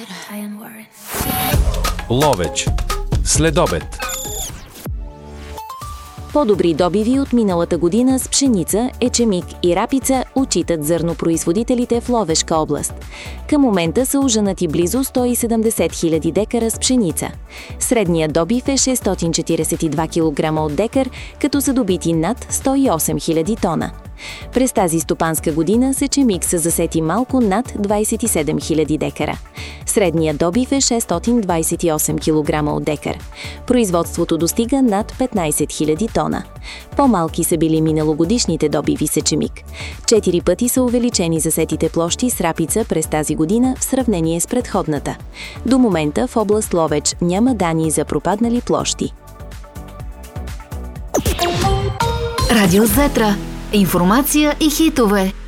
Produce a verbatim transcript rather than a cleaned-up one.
Ловеч. Следобед. По-добри добиви от миналата година с пшеница, ечемик и рапица отчитат зърнопроизводителите в Ловешка област. Към момента са ожънати близо сто и седемдесет хиляди декара с пшеница. Средният добив е шестстотин четиридесет и два килограма от декар, като са добити над сто и осем хиляди тона. През тази стопанска година с ечемик са засети малко над двадесет и седем хиляди декара. Средният добив е шестстотин двадесет и осем килограма от декар. Производството достига над петнадесет хиляди тона. По-малки са били миналогодишните добиви с ечемик. Четири пъти са увеличени засетите площи с рапица през тази година в сравнение с предходната. До момента в област Ловеч няма данни за пропаднали площи. Радио Зетра. Информация и хитове.